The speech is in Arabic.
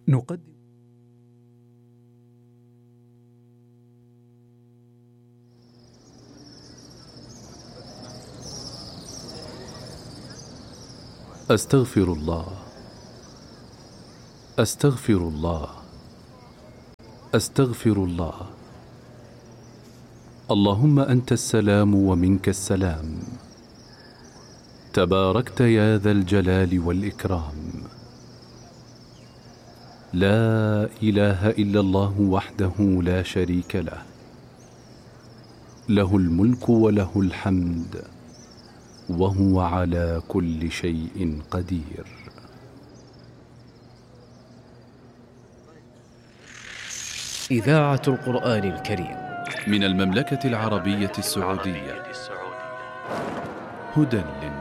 نقدم أستغفر الله أستغفر الله أستغفر الله. اللهم أنت السلام ومنك السلام، تباركت يا ذا الجلال والإكرام. لا إله إلا الله وحده لا شريك له، له الملك وله الحمد وهو على كل شيء قدير. إذاعة القرآن الكريم من المملكة العربية السعودية، هدى